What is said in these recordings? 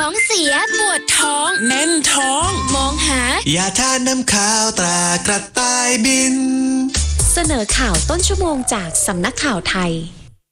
ท้องเสียปวดท้องแน่นท้องมองหายาทานน้ำขาวตรากระต่ายบินเสนอข่าวต้นชั่วโมงจากสำนักข่าวไทย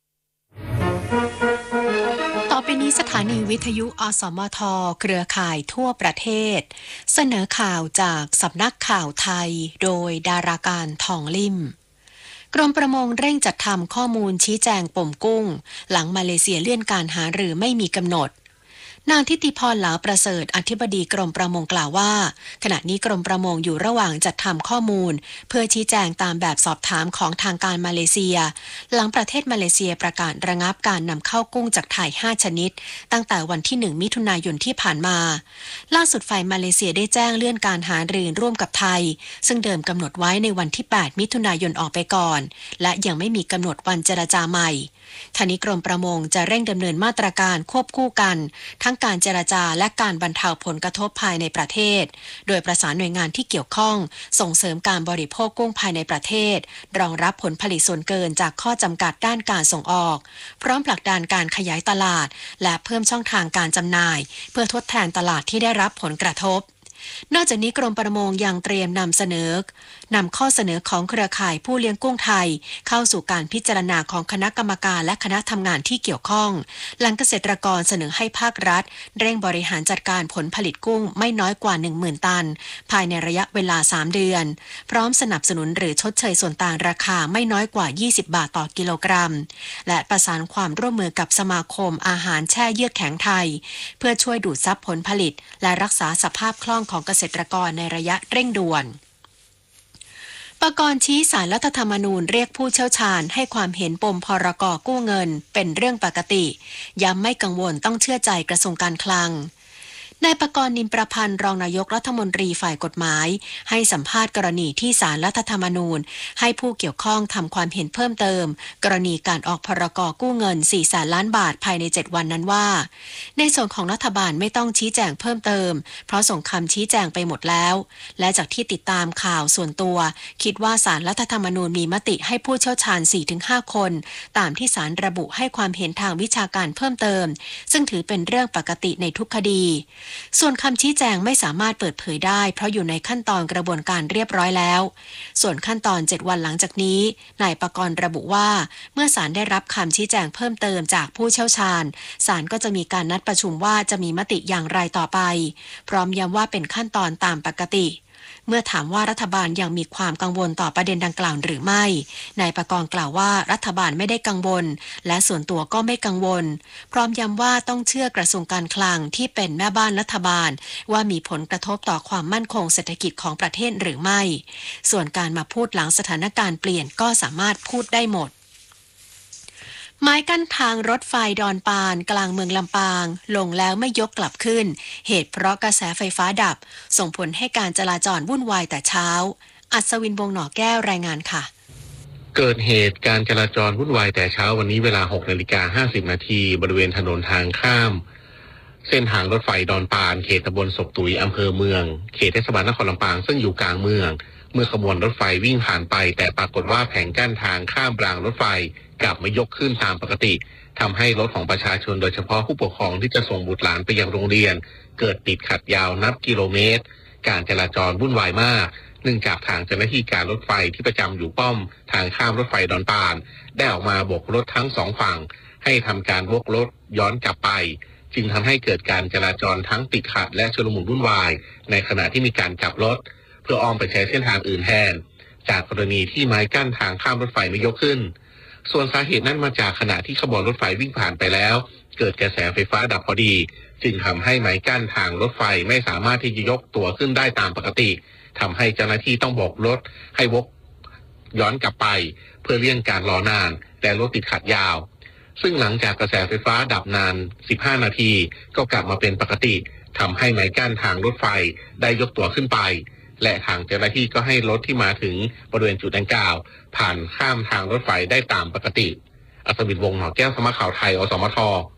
ต่อไปนี้สถานีวิทยุอสมทเครือข่ายทั่วประเทศเสนอข่าวจากสำนักข่าวไทยโดยดาราการทองลิ่มกรมประมงเร่งจัดทำข้อมูลชี้แจงปมกุ้งหลังมาเลเซียเลื่อนการหารือไม่มีกำหนดนางทิติพรเหลาประเสริฐอธิบดีกรมประมงกล่าวว่าขณะนี้กรมประมงอยู่ระหว่างจัดทำข้อมูลเพื่อชี้แจงตามแบบสอบถามของทางการมาเลเซียหลังประเทศมาเลเซียประกาศระงับการนำเข้ากุ้งจากไทย5ชนิดตั้งแต่วันที่1มิถุนายนที่ผ่านมาล่าสุดฝ่ายมาเลเซียได้แจ้งเลื่อนการหารือร่วมกับไทยซึ่งเดิมกำหนดไว้ในวันที่8มิถุนายนออกไปก่อนและยังไม่มีกำหนดวันเจรจาใหม่ทางนี้กรมประมงจะเร่งดำเนินมาตรการควบคู่กันทั้งการเจรจาและการบรรเทาผลกระทบภายในประเทศโดยประสานหน่วยงานที่เกี่ยวข้องส่งเสริมการบริโภคกุ้งภายในประเทศรองรับผลผลิตส่วนเกินจากข้อจำกัดด้านการส่งออกพร้อมผลักดันการขยายตลาดและเพิ่มช่องทางการจำหน่ายเพื่อทดแทนตลาดที่ได้รับผลกระทบนอกจากนี้กรมประมงยังเตรียมนำข้อเสนอของเครือข่ายผู้เลี้ยงกุ้งไทยเข้าสู่การพิจารณาของคณะกรรมการและคณะทำงานที่เกี่ยวข้องหลังเกษตรกรเสนอให้ภาครัฐเร่งบริหารจัดการผลผลิตกุ้งไม่น้อยกว่า 10,000 ตันภายในระยะเวลา3เดือนพร้อมสนับสนุนหรือชดเชยส่วนต่างราคาไม่น้อยกว่า20 บาทต่อกิโลกรัมและประสานความร่วมมือกับสมาคมอาหารแช่เยือกแข็งไทยเพื่อช่วยดูดซับผลผลิตและรักษาสภาพคล่องของเกษตรกรในระยะเร่งด่วนปกรณ์ชี้ศาลรัฐธรรมนูญเรียกผู้เชี่ยวชาญให้ความเห็นปมพรก.กู้เงินเป็นเรื่องปกติย้ำไม่กังวลต้องเชื่อใจกระทรวงการคลังนายปกรณ์ นิมประพันธ์รองนายกรัฐมนตรีฝ่ายกฎหมายให้สัมภาษณ์กรณีที่ศาลรัฐธรรมนูญให้ผู้เกี่ยวข้องทำความเห็นเพิ่มเติมกรณีการออกพรก.กู้เงิน 400,000 ล้านบาทภายใน7วันนั้นว่าในส่วนของรัฐบาลไม่ต้องชี้แจงเพิ่มเติมเพราะส่งคำชี้แจงไปหมดแล้วและจากที่ติดตามข่าวส่วนตัวคิดว่าศาลรัฐธรรมนูญมีมติให้ผู้เชี่ยวชาญ 4-5 คนตามที่ศาลระบุให้ความเห็นทางวิชาการเพิ่มเติมซึ่งถือเป็นเรื่องปกติในทุกคดีส่วนคำชี้แจงไม่สามารถเปิดเผยได้เพราะอยู่ในขั้นตอนกระบวนการเรียบร้อยแล้วส่วนขั้นตอน7วันหลังจากนี้นายปกรณ์ระบุว่าเมื่อศาลได้รับคำชี้แจงเพิ่มเติมจากผู้เชี่ยวชาญศาลก็จะมีการนัดประชุมว่าจะมีมติอย่างไรต่อไปพร้อมย้ำว่าเป็นขั้นตอนตามปกติเมื่อถามว่ารัฐบาลยังมีความกังวลต่อประเด็นดังกล่าวหรือไม่นายปกรณ์กล่าวว่ารัฐบาลไม่ได้กังวลและส่วนตัวก็ไม่กังวลพร้อมย้ำว่าต้องเชื่อกระทรวงการคลังที่เป็นแม่บ้านรัฐบาลว่ามีผลกระทบต่อความมั่นคงเศรษฐกิจของประเทศหรือไม่ส่วนการมาพูดหลังสถานการณ์เปลี่ยนก็สามารถพูดได้หมดไม้กั้นทางรถไฟดอนปานกลางเมืองลำปางลงแล้วไม่ยกกลับขึ้นเหตุเพราะกระแสไฟฟ้าดับส่งผลให้การจราจรวุ่นวายแต่เช้าอัศวินวงศ์หน่อแก้วรายงานค่ะเกิดเหตุการจราจรวุ่นวายแต่เช้าวันนี้เวลา 6:50 นาทีบริเวณถนนทางข้ามเส้นทางรถไฟดอนปานเขตตำบลศพตุ๋ยอำเภอเมืองเขตเทศบาลนครลำปางซึ่งอยู่กลางเมืองเมื่อขบวนรถไฟวิ่งผ่านไปแต่ปรากฏว่าแผงกั้นทางข้ามรางรถไฟกลับไม่ยกขึ้นตามปกติทำให้รถของประชาชนโดยเฉพาะผู้ปกครองที่จะส่งบุตรหลานไปยังโรงเรียนเกิดติดขัดยาวนับกิโลเมตรการจราจรวุ่นวายมากเนื่องจากทางเจ้าหน้าที่การรถไฟที่ประจำอยู่ป้อมทางข้ามรถไฟดอนปานได้ออกมาโบกรถทั้งสองฝั่งให้ทำการวกรถย้อนกลับไปจึงทำให้เกิดการจราจรทั้งติดขัดและชุลมุนวุ่นวายในขณะที่มีการกลับรถเพื่ออ้อมไปใช้เส้นทางอื่นแทนจากกรณีที่ไม้กั้นทางข้ามรถไฟไม่ยกขึ้นส่วนสาเหตุนั้นมาจากขณะที่ขบวนรถไฟวิ่งผ่านไปแล้วเกิดกระแสไฟฟ้าดับพอดีจึงทำให้ไม้กั้นทางรถไฟไม่สามารถที่จะยกตัวขึ้นได้ตามปกติทำให้เจ้าหน้าที่ต้องโบกรถให้วกย้อนกลับไปเพื่อเลี่ยงการรอนานแต่รถติดขัดยาวซึ่งหลังจากกระแสไฟฟ้าดับนาน15 นาทีก็กลับมาเป็นปกติทำให้ไม้กั้นทางรถไฟได้ยกตัวขึ้นไปและทางเจ้าหน้าที่ก็ให้รถที่มาถึงบริเวณจุดดังกล่าวผ่านข้ามทางรถไฟได้ตามปกติอัศวินวงศ์หน่อแก้วสำนักข่าวไทยอสมท